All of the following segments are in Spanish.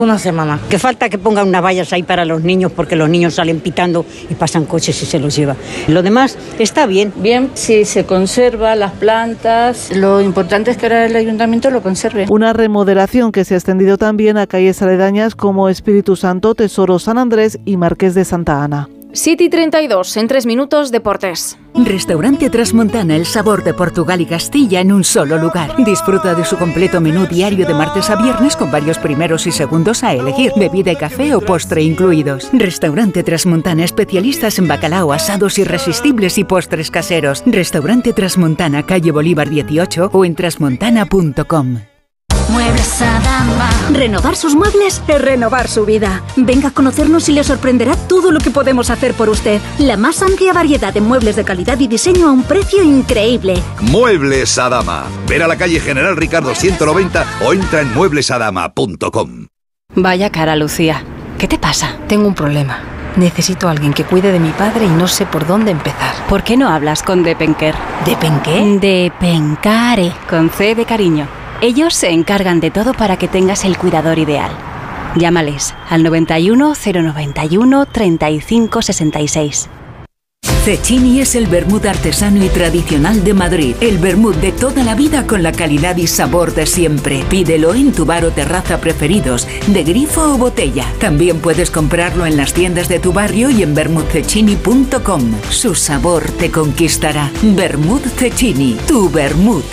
Una semana. Que falta que pongan unas vallas ahí para los niños, porque los niños salen pitando y pasan coches y se los lleva. Lo demás está bien. Bien, si se conserva las plantas, lo importante es que ahora el ayuntamiento lo conserve. Una remodelación que se ha extendido también a calles aledañas como Espíritu Santo, Tesoro, San Andrés y Marqués de Santa Ana. 7:32, en 3 minutos, deportes. Restaurante Trasmontana, el sabor de Portugal y Castilla en un solo lugar. Disfruta de su completo menú diario de martes a viernes con varios primeros y segundos a elegir, bebida y café o postre incluidos. Restaurante Trasmontana, especialistas en bacalao, asados irresistibles y postres caseros. Restaurante Trasmontana, calle Bolívar 18 o en trasmontana.com. Muebles Adama. Renovar sus muebles es renovar su vida. Venga a conocernos y le sorprenderá todo lo que podemos hacer por usted. La más amplia variedad de muebles de calidad y diseño a un precio increíble. Muebles Adama. Ver a la calle General Ricardo 190 o entra en mueblesadama.com. Vaya cara, Lucía. ¿Qué te pasa? Tengo un problema. Necesito a alguien que cuide de mi padre y no sé por dónde empezar. ¿Por qué no hablas con Depenker? ¿Depenqué? Depencare, con C de cariño. Ellos se encargan de todo para que tengas el cuidador ideal. Llámales al 91 091 35 66. Cecchini es el vermut artesano y tradicional de Madrid. El vermut de toda la vida con la calidad y sabor de siempre. Pídelo en tu bar o terraza preferidos, de grifo o botella. También puedes comprarlo en las tiendas de tu barrio y en vermutcecchini.com. Su sabor te conquistará. Vermut Cecchini, tu vermut.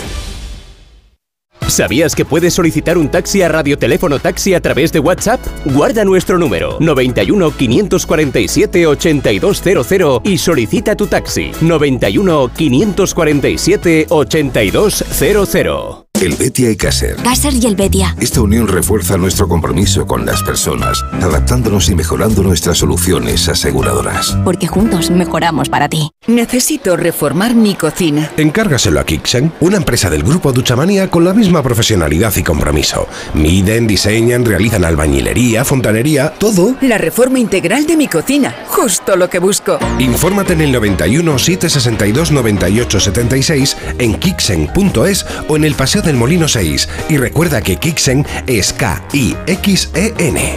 ¿Sabías que puedes solicitar un taxi a Radioteléfono Taxi a través de WhatsApp? Guarda nuestro número 91 547 8200 y solicita tu taxi 91 547 8200. Helvetia y Caser. Caser y Helvetia. Esta unión refuerza nuestro compromiso con las personas, adaptándonos y mejorando nuestras soluciones aseguradoras. Porque juntos mejoramos para ti. Necesito reformar mi cocina. Encárgaselo a Kixen, una empresa del grupo Duchamanía con la misma profesionalidad y compromiso. Miden, diseñan, realizan albañilería, fontanería, todo. La reforma integral de mi cocina, justo lo que busco. Infórmate en el 91 762 98 76 en kixen.es o en el Paseo del Molino 6. Y recuerda que Kixen es K-I-X-E-N.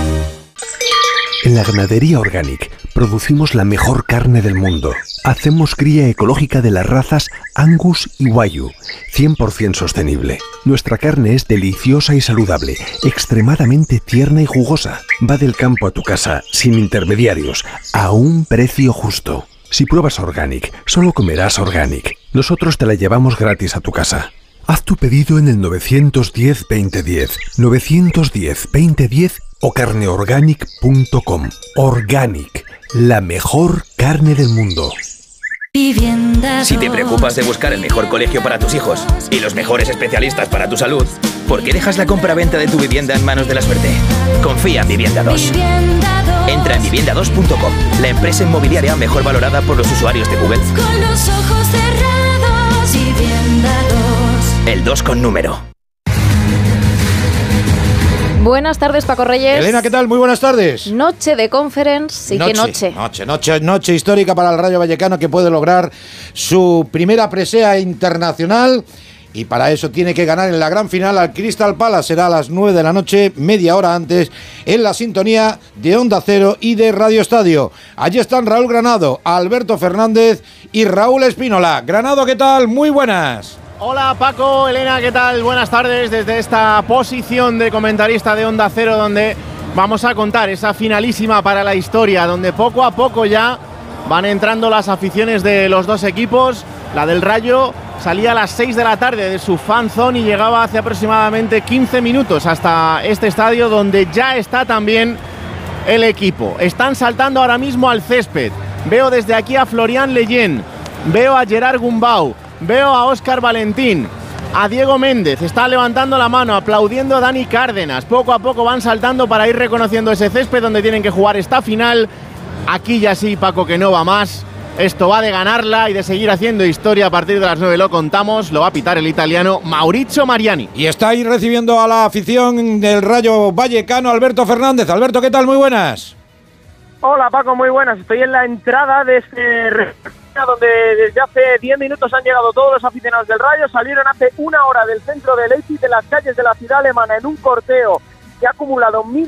En la ganadería Organic producimos la mejor carne del mundo. Hacemos cría ecológica de las razas Angus y Wagyu, 100% sostenible. Nuestra carne es deliciosa y saludable, extremadamente tierna y jugosa. Va del campo a tu casa, sin intermediarios, a un precio justo. Si pruebas Organic, solo comerás Organic. Nosotros te la llevamos gratis a tu casa. Haz tu pedido en el 910-2010, 910-2010 o carneorganic.com. Organic, la mejor carne del mundo. Si te preocupas de buscar el mejor colegio para tus hijos y los mejores especialistas para tu salud, ¿por qué dejas la compra-venta de tu vivienda en manos de la suerte? Confía en Vivienda 2. Entra en vivienda2.com, la empresa inmobiliaria mejor valorada por los usuarios de Google. Con los ojos cerrados, Vivienda 2. El 2 con número. Buenas tardes, Paco Reyes. Elena, ¿qué tal? Muy buenas tardes. Noche de Conference. ¿Y qué noche? Noche histórica para el Rayo Vallecano, que puede lograr su primera presea internacional. Y para eso tiene que ganar en la gran final al Crystal Palace. Será a las 9 de la noche, media hora antes, en la sintonía de Onda Cero y de Radio Estadio. Allí están Raúl Granado, Alberto Fernández y Raúl Espínola. Granado, ¿qué tal? Muy buenas. Hola Paco, Elena, ¿qué tal? Buenas tardes desde esta posición de comentarista de Onda Cero, donde vamos a contar esa finalísima para la historia, donde poco a poco ya van entrando las aficiones de los dos equipos. La del Rayo salía a las 6 de la tarde de su fan zone y llegaba hace aproximadamente 15 minutos hasta este estadio, donde ya está también el equipo. Están saltando ahora mismo al césped. Veo desde aquí a Florian Leyen, veo a Gerard Gumbau, veo a Óscar Valentín, a Diego Méndez, está levantando la mano, aplaudiendo a Dani Cárdenas. Poco a poco van saltando para ir reconociendo ese césped donde tienen que jugar esta final. Aquí ya sí, Paco, que no va más. Esto va de ganarla y de seguir haciendo historia. A partir de las 9 lo contamos, lo va a pitar el italiano Maurizio Mariani. Y está ahí recibiendo a la afición del Rayo Vallecano, Alberto Fernández. Alberto, ¿qué tal? Muy buenas. Hola Paco, muy buenas. Estoy en la entrada de este donde desde hace 10 minutos han llegado todos los aficionados del Rayo. Salieron hace una hora del centro de Leipzig, de las calles de la ciudad alemana, en un corteo que ha acumulado 1.000